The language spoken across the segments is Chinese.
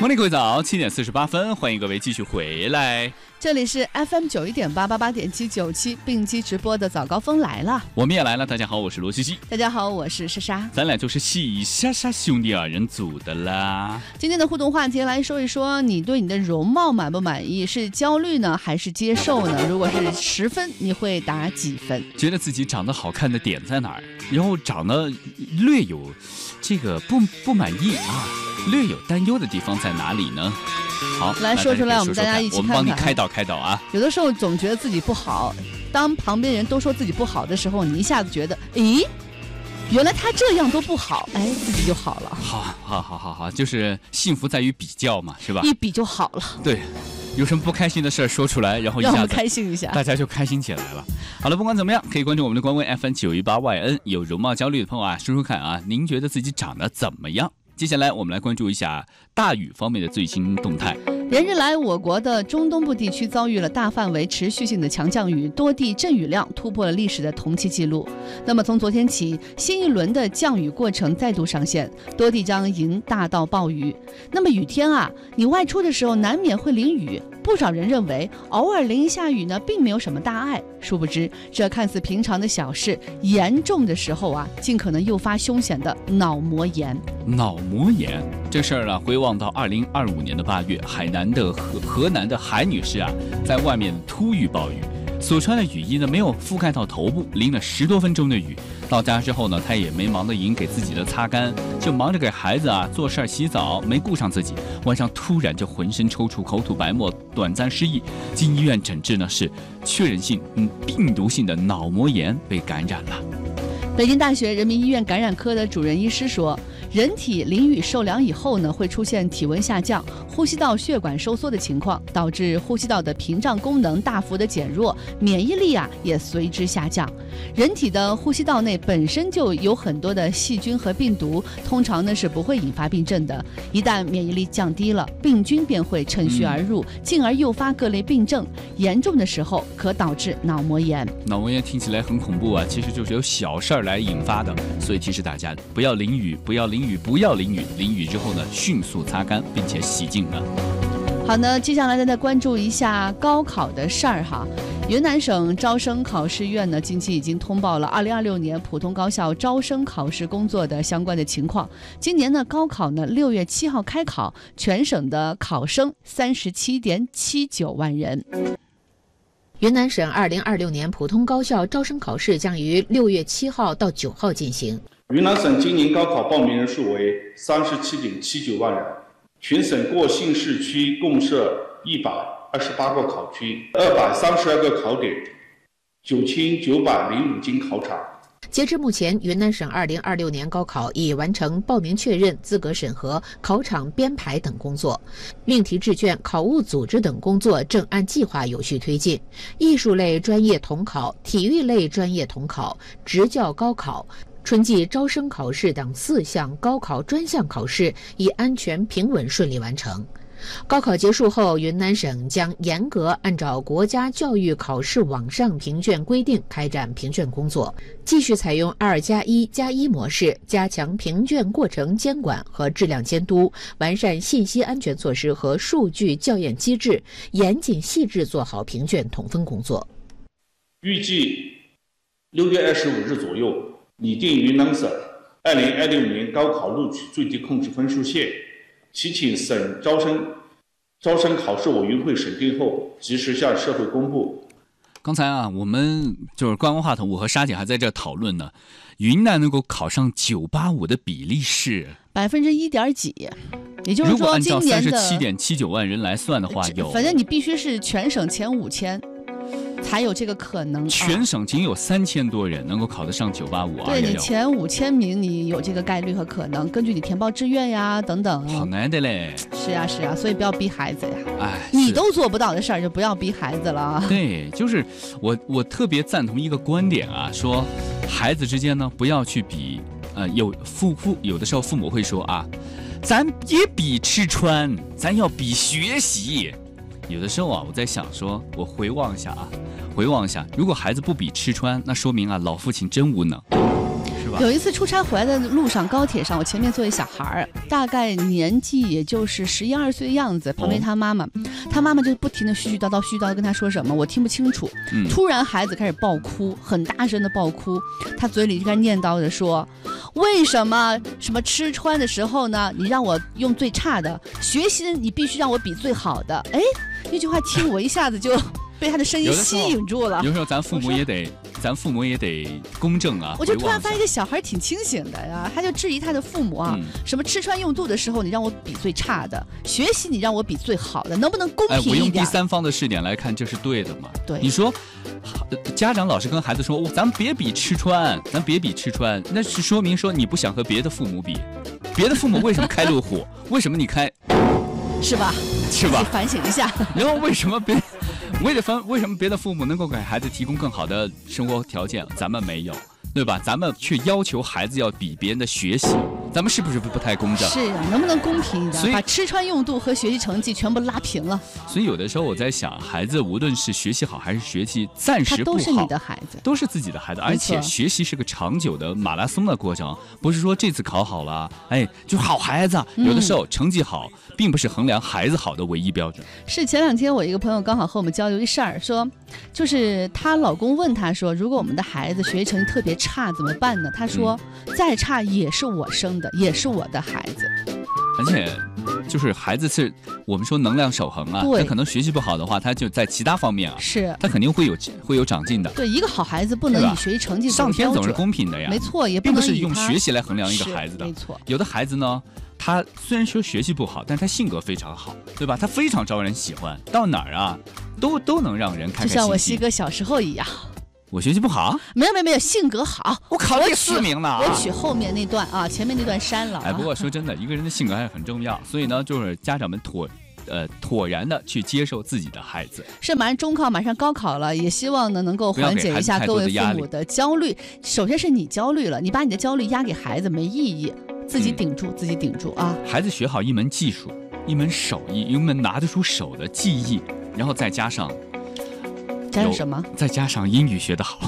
morning， 各位早，7:48，欢迎各位继续回来。 这里是 FM 91.888.797并机直播的早高峰来了， 我们也来了。大家好，我是罗西西。 大家好，我是莎莎。 咱俩就是喜莎莎兄弟二人组的啦。 今天的互动话题来说一说，你对你的容貌满不满意？是焦虑呢，还是接受呢？如果是10分，你会打几分？ 觉得自己长得好看的点在哪儿？然后长得略有这个不满意啊，略有担忧的地方在哪里呢？好， 来说出来，我们大家一起看看。 我们帮你开导啊。 有的时候总觉得自己不好，当旁边人都说自己不好的时候，你一下子觉得，咦，原来他这样都不好，哎，自己就好了。 好，就是幸福在于比较嘛，是吧？ 一比就好了。 对，有什么不开心的事说出来，然后一下子让我们开心一下， 大家就开心起来了。好了，不管怎么样，可以关注我们的官微 FM918YN。有容貌焦虑的朋友啊，说说看啊，您觉得自己长得怎么样？接下来我们来关注一下大雨方面的最新动态。 连日来，我国的中东部地区遭遇了大范围持续性的强降雨，多地阵雨量突破了历史的同期记录。那么从昨天起，新一轮的降雨过程再度上线，多地将迎大到暴雨。那么雨天啊，你外出的时候难免会淋雨，不少人认为偶尔淋一下雨呢，并没有什么大碍。殊不知，这看似平常的小事，严重的时候啊，尽可能诱发凶险的脑膜炎。 脑膜炎这事儿啊，回望到2025年的8月，河南的海女士啊，在外面突遇暴雨，所穿的雨衣呢没有覆盖到头部，淋了10多分钟的雨。到家之后呢，她也没忙得赢给自己的擦干，就忙着给孩子啊做事儿、洗澡，没顾上自己。晚上突然就浑身抽搐、口吐白沫，短暂失忆，经医院诊治呢是确认性病毒性的脑膜炎被感染了。 北京大学人民医院感染科的主任医师说，人体淋雨受凉以后呢，会出现体温下降、呼吸道血管收缩的情况，导致呼吸道的屏障功能大幅的减弱，免疫力啊也随之下降。人体的呼吸道内本身就有很多的细菌和病毒，通常呢是不会引发病症的。一旦免疫力降低了，病菌便会趁虚而入，进而诱发各类病症，严重的时候可导致脑膜炎。 脑膜炎听起来很恐怖啊，其实就是由小事儿来引发的，所以提示大家不要淋雨，淋雨之后呢，迅速擦干并且洗净了。 好呢，接下来再关注一下高考的事儿哈。云南省招生考试院呢，近期已经通报了2026年普通高校招生考试工作的相关的情况。今年呢，高考呢6月7号开考，全省的考生37.79万人。 云南省2026年普通高校招生考试将于6月7号到9号进行。 云南省今年高考报名人数为37.79万人，全省各县市区共设128个考区，232个考点，9905间考场。 截至目前，云南省2026年高考已完成报名确认、资格审核、考场编排等工作，命题制卷、考务组织等工作正按计划有序推进。艺术类专业统考、体育类专业统考、职教高考、春季招生考试等4项高考专项考试已安全平稳顺利完成。高考结束后，云南省将严格按照国家教育考试网上评卷规定开展评卷工作，继续采用2+1+1模式，加强评卷过程监管和质量监督，完善信息安全措施和数据校验机制，严谨细致做好评卷统分工作。 预计6月25日左右拟定云南省2026年高考录取最低控制分数线，其请省招生考试委员会审定后，及时向社会公布。 刚才啊，我们就是官方话筒，我和莎姐还在这讨论呢。云南能够考上985的比例是 1%几，也就是说，今年的如果按照37.79万人来算的话， 反正你必须是全省前5000。才有这个可能。 全省仅有3000多人能够考得上985啊！ 对，你前5000名，你有这个概率和可能，根据你填报志愿呀等等。 好难的嘞！ 是呀，所以不要逼孩子呀。 哎， 你都做不到的事儿，就不要逼孩子了。 对，就是我特别赞同一个观点啊，说孩子之间呢不要去比，有的时候父母会说啊，咱别比吃穿，咱要比学习。有的时候啊，我在想说，我回望一下，如果孩子不比吃穿，那说明啊，老父亲真无能，是吧？ 有一次出差回来的路上，高铁上，我前面坐一小孩儿，大概年纪也就是11、12岁的样子，旁边他妈妈，他妈妈就不停的絮絮叨叨跟他说什么，我听不清楚。突然孩子开始爆哭，很大声的爆哭，他嘴里就开始念叨着说，为什么吃穿的时候呢，你让我用最差的，学习你必须让我比最好的。哎，那句话听我一下子就被他的声音吸引住了。 有时候咱父母也得公正啊。 我就突然发现一个小孩挺清醒的呀，他就质疑他的父母啊，什么吃穿用度的时候你让我比最差的，学习你让我比最好的，能不能公平一点？ 我用第三方的视点来看，这是对的嘛？ 对， 你说家长老是跟孩子说，咱别比吃穿，那是说明说你不想和别的父母比，别的父母为什么开路虎，为什么你开？ 是吧？ 是吧？ 反省一下。 然后为什么别的父母能够给孩子提供更好的生活条件，咱们没有，对吧？咱们却要求孩子要比别人的学习，咱们是不是不太公正？ 是啊，能不能公平一点，把吃穿用度和学习成绩全部拉平了？ 所以有的时候我在想，孩子无论是学习好还是学习暂时不好， 他都是你的孩子， 都是自己的孩子，而且学习是个长久的马拉松的过程，不是说这次考好了，就好孩子。有的时候成绩好并不是衡量孩子好的唯一标准。 是前2天我一个朋友刚好和我们交流一事儿，说就是她老公问她说，如果我们的孩子学习成绩特别差怎么办呢？她说，再差也是我生的，也是我的孩子。 而且就是孩子是我们说能量守恒啊，他可能学习不好的话，他就在其他方面啊， 是他肯定会有长进的。 对，一个好孩子不能以学习成绩上天总是公平的呀， 没错，也并不是用学习来衡量一个孩子的。 没错， 有的孩子呢，他虽然说学习不好，但他性格非常好，对吧？他非常招人喜欢，到哪儿啊都能让人开开心心。 就像我西哥小时候一样。 我学习不好？ 没有，性格好。 我考第4名呢。 我取后面那段啊，前面那段删了。 不过说真的，一个人的性格还是很重要，所以呢，就是家长们妥然的去接受自己的孩子。 是，马上中考，马上高考了，也希望呢能够缓解一下各位父母的焦虑。首先是你焦虑了，你把你的焦虑压给孩子没意义，自己顶住啊！ 孩子学好一门技术、一门手艺、一门拿得出手的技艺，然后再加上什么？ 再加上英语学得好，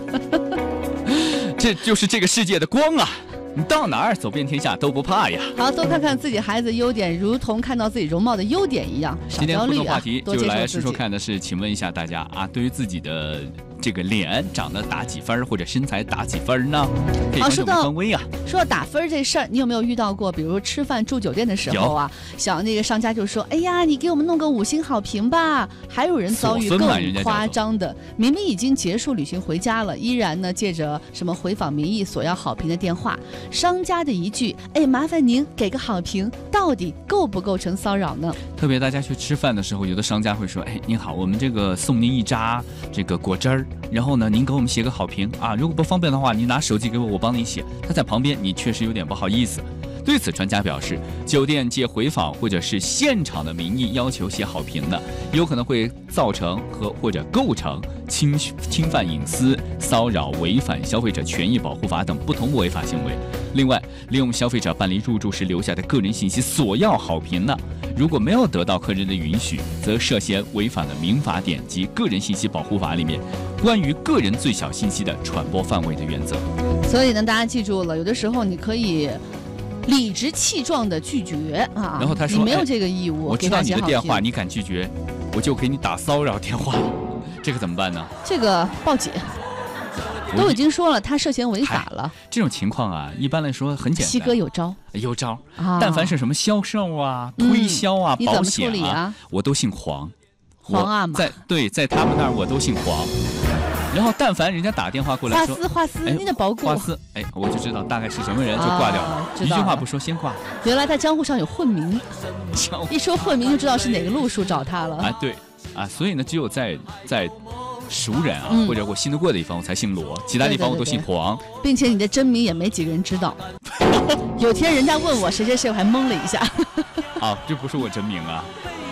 这就是这个世界的光啊！你到哪儿走遍天下都不怕呀！ 好，多看看自己孩子优点，如同看到自己容貌的优点一样。 今天互动话题就来说说看的是，请问一下大家啊，对于自己的这个脸长得打几分，或者身材打几分呢？可以关注我们官微啊。 说到打分这事儿，你有没有遇到过？比如吃饭住酒店的时候啊，小那个商家就说：“哎呀，你给我们弄个5星好评吧。”还有人遭遇更夸张的，明明已经结束旅行回家了，依然呢借着什么回访名义索要好评的电话。商家的一句“麻烦您给个好评”，到底够不构成骚扰呢？ 特别大家去吃饭的时候，有的商家会说：“您好，我们这个送您一扎这个果汁儿，然后呢，您给我们写个好评啊。如果不方便的话，您拿手机给我，我帮您写。”他在旁边，你确实有点不好意思。对此，专家表示，酒店借回访或者是现场的名义要求写好评的，有可能会造成或者构成侵犯隐私、骚扰、违反消费者权益保护法等不同违法行为。另外，利用消费者办理入住时留下的个人信息索要好评的，如果没有得到客人的允许，则涉嫌违反了民法典及个人信息保护法里面关于个人最小信息的传播范围的原则。 所以呢，大家记住了，有的时候你可以理直气壮的拒绝啊， 然后他说你没有这个义务。 我知道你的电话，你敢拒绝，我就给你打骚扰电话，这个怎么办呢？ 这个报警。都已经说了，他涉嫌违法了。 这种情况啊，一般来说很简单。 西哥有招， 但凡是什么销售啊、推销啊、保险啊，我都姓黄。 黄阿玛。 在他们那儿我都姓黄。然后但凡人家打电话过来说， 华斯，你的包裹。 华斯，我就知道大概是什么人，就挂掉了。一句话不说先挂。 原来在江湖上有混名，一说混名就知道是哪个路数找他了。 对，所以呢，只有在熟人啊，或者我信得过的地方，我才姓罗，其他地方我都姓黄， 并且你的真名也没几个人知道。有天人家问我谁谁谁，我还懵了一下。 这不是我真名啊。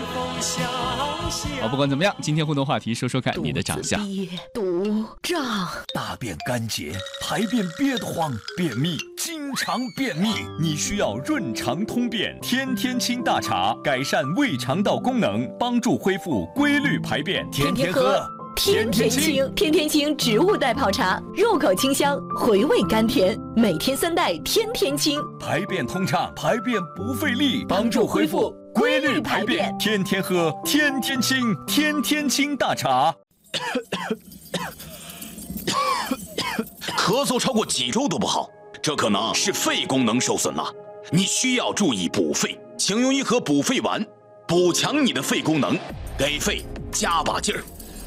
不管怎么样，今天互动话题说说看你的长相。 肚胀，大便干结，排便憋得慌，便秘，经常便秘，你需要润肠通便天天清大茶，改善胃肠道功能，帮助恢复规律排便，天天喝天天清，天天清植物代泡茶，入口清香，回味甘甜，每天3袋，天天清， 排便通畅，排便不费力，帮助恢复规律排便，天天喝，天天清，天天清大茶。 咳嗽超过几周都不好，这可能是肺功能受损了，你需要注意补肺，请用一盒补肺丸，补强你的肺功能，给肺加把劲儿。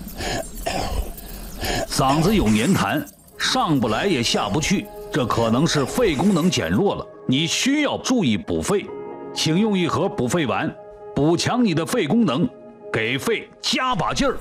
嗓子有黏痰，上不来也下不去，这可能是肺功能减弱了，你需要注意补肺，请用一盒补肺丸，补强你的肺功能，给肺加把劲儿。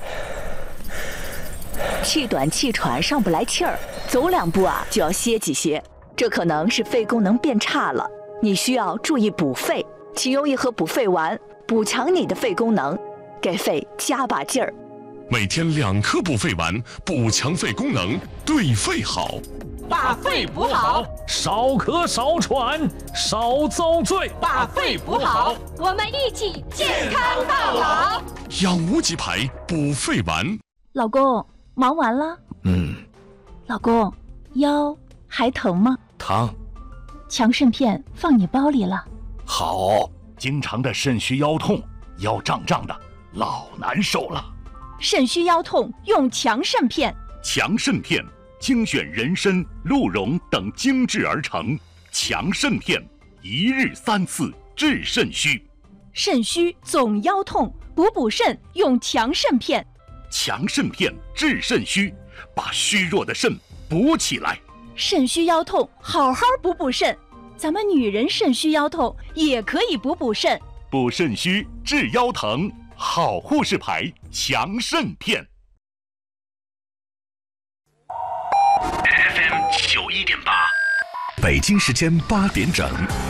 气短气喘上不来气儿，走2步就要歇几歇，这可能是肺功能变差了，你需要注意补肺，请用一盒补肺丸，补强你的肺功能，给肺加把劲儿。 每天2颗补肺丸，补强肺功能，对肺好。 把肺补好， 少咳少喘少遭罪。 把肺补好，我们一起健康到老。 养无极牌补肺丸。 老公，忙完了？老公，腰还疼吗？ 疼。 强肾片放你包里了。 好，经常的肾虚腰痛，腰胀胀的，老难受了。 肾虚腰痛用强肾片。 强肾片精选人参、鹿茸等精制而成，强肾片1日3次治肾虚。 肾虚总腰痛，补肾用强肾片。 强肾片治肾虚，把虚弱的肾补起来。 肾虚腰痛好好补肾，咱们女人肾虚腰痛也可以补肾。 补肾虚治腰疼，好护士牌强肾片。FM 91.8，北京时间8点整，